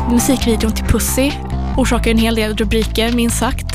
Musikvideon till Pussy orsakar en hel del rubriker, minst sagt.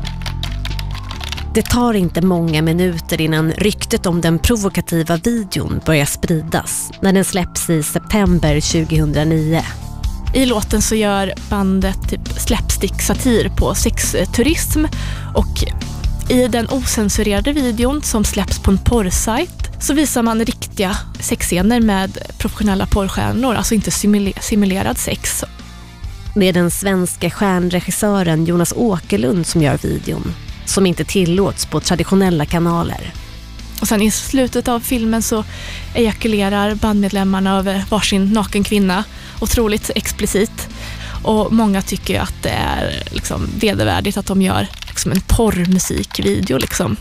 Det tar inte många minuter innan ryktet om den provokativa videon börjar spridas när den släpps i september 2009. I låten så gör bandet typ slapstick-satir på sexturism, och i den osensurerade videon som släpps på en porrsajt så visar man riktiga sexscener med professionella porrstjärnor, alltså inte simulerad sex. Det är den svenska stjärnregissören Jonas Åkerlund som gör videon, som inte tillåts på traditionella kanaler. Och sen i slutet av filmen så ejakulerar bandmedlemmarna över varsin naken kvinna, otroligt explicit. Och många tycker att det är liksom vedervärdigt att de gör liksom en porrmusikvideo liksom.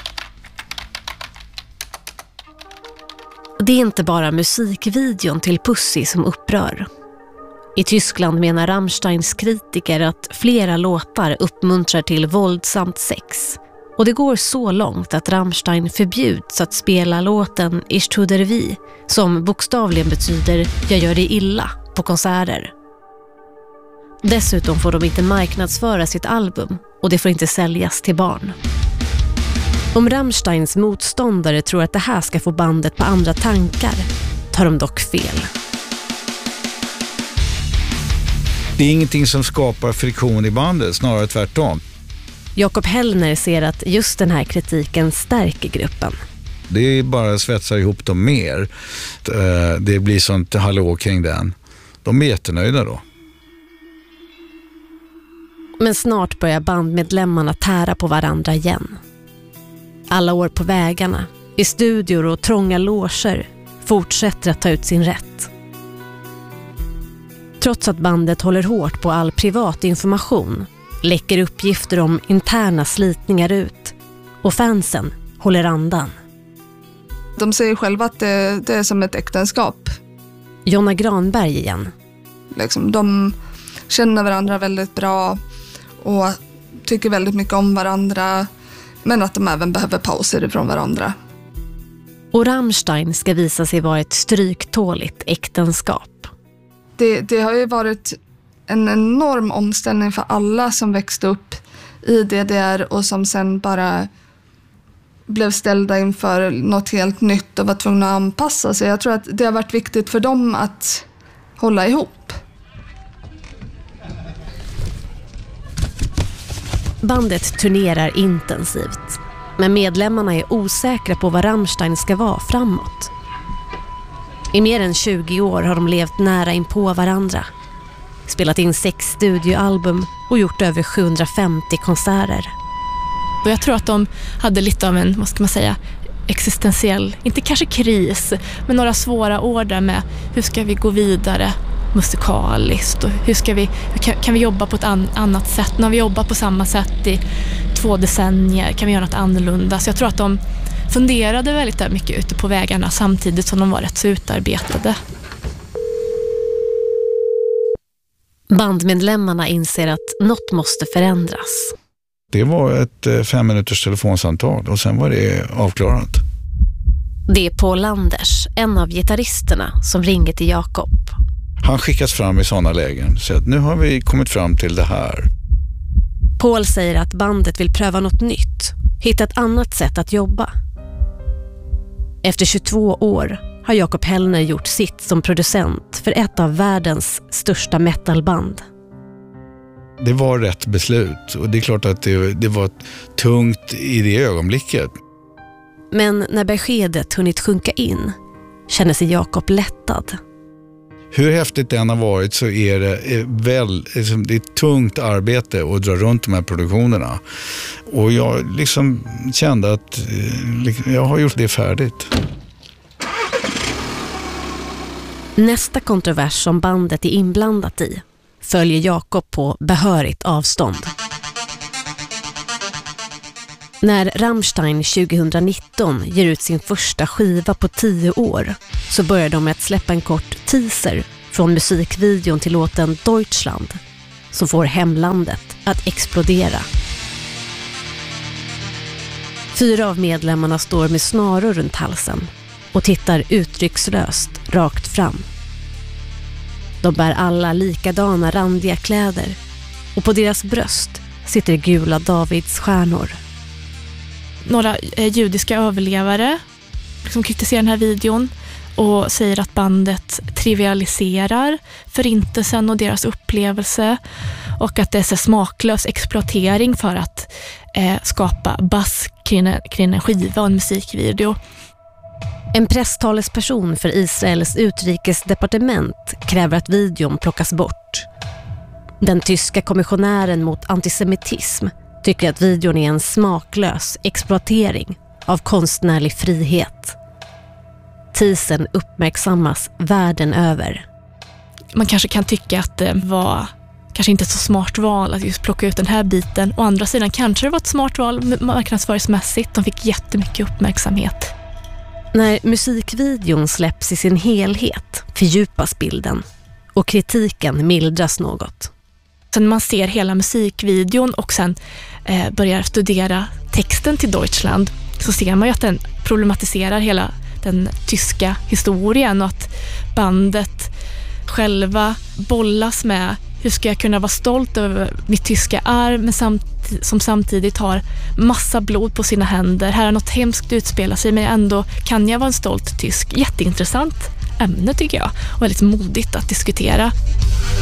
Det är inte bara musikvideon till Pussy som upprör. I Tyskland menar Rammsteins kritiker att flera låtar uppmuntrar till våldsamt sex. Och det går så långt att Rammstein förbjuds att spela låten Ich tu dir weh, som bokstavligen betyder jag gör dig illa, på konserter. Dessutom får de inte marknadsföra sitt album och det får inte säljas till barn. Om Rammsteins motståndare tror att det här ska få bandet på andra tankar tar de dock fel. Det är ingenting som skapar friktion i bandet, snarare tvärtom. Jakob Hellner ser att just den här kritiken stärker gruppen. Det är bara att svetsa ihop dem mer. Det blir sånt hallå kring den. De är jättenöjda då. Men snart börjar bandmedlemmarna tära på varandra igen. Alla år på vägarna, i studior och trånga loger fortsätter att ta ut sin rätt. Trots att bandet håller hårt på all privat information läcker uppgifter om interna slitningar ut och fansen håller andan. De säger själva att det är som ett äktenskap. Jonna Granberg igen. Liksom, de känner varandra väldigt bra och tycker väldigt mycket om varandra, men att de även behöver pauser ifrån varandra. Och Rammstein ska visa sig vara ett stryktåligt äktenskap. Det har ju varit en enorm omställning för alla som växte upp i DDR och som sen bara blev ställda inför något helt nytt och var tvungna att anpassa sig. Jag tror att det har varit viktigt för dem att hålla ihop. Bandet turnerar intensivt, men medlemmarna är osäkra på vad Rammstein ska vara framåt. I mer än 20 år har de levt nära in på varandra, spelat in 6 studioalbum och gjort över 750 konserter. Och jag tror att de hade lite av en, vad ska man säga, existentiell, inte kanske kris, men några svåra år där med hur ska vi gå vidare musikaliskt och kan vi jobba på ett annat sätt. Nu har vi jobbat på samma sätt i 2 decennier, kan vi göra något annorlunda? Så jag tror att de funderade väldigt mycket ute på vägarna samtidigt som de var rätt så utarbetade. Bandmedlemmarna inser att något måste förändras. Det var ett 5 minuters telefonsamtal och sen var det avklarat. Det är Paul Landers, en av gitarristerna, som ringer till Jakob. Han skickas fram i sådana lägen, så att nu har vi kommit fram till det här. Paul säger att bandet vill pröva något nytt, hitta ett annat sätt att jobba. Efter 22 år har Jakob Hellner gjort sitt som producent för ett av världens största metalband. Det var rätt beslut och det är klart att det var tungt i det ögonblicket. Men när beskedet hunnit sjunka in känner sig Jakob lättad. Hur häftigt det än har varit så är det ett tungt arbete att dra runt de här produktionerna. Och jag liksom kände att jag har gjort det färdigt. Nästa kontrovers som bandet är inblandat i följer Jakob på behörigt avstånd. När Rammstein 2019 ger ut sin första skiva på 10 år så börjar de med att släppa en kort teaser från musikvideon till låten Deutschland som får hemlandet att explodera. 4 av medlemmarna står med snaror runt halsen och tittar uttryckslöst rakt fram. De bär alla likadana randiga kläder och på deras bröst sitter gula Davidsstjärnor. Några judiska överlevare liksom kritiserar den här videon och säger att bandet trivialiserar förintelsen och deras upplevelse och att det är så smaklös exploatering för att skapa buzz kring en skiva och en musikvideo. En presstalesperson för Israels utrikesdepartement kräver att videon plockas bort. Den tyska kommissionären mot antisemitism tycker att videon är en smaklös exploatering av konstnärlig frihet. Teasern uppmärksammas världen över. Man kanske kan tycka att det var kanske inte ett så smart val att just plocka ut den här biten. Å andra sidan kanske det var ett smart val marknadsföringsmässigt. De fick jättemycket uppmärksamhet. När musikvideon släpps i sin helhet fördjupas bilden och kritiken mildras något. Sen när man ser hela musikvideon och sen börjar studera texten till Deutschland så ser man ju att den problematiserar hela den tyska historien och att bandet själva bollas med hur ska jag kunna vara stolt över mitt tyska arv men som samtidigt har massa blod på sina händer. Här har något hemskt utspelat sig men ändå kan jag vara en stolt tysk. Jätteintressant ämne tycker jag och väldigt modigt att diskutera.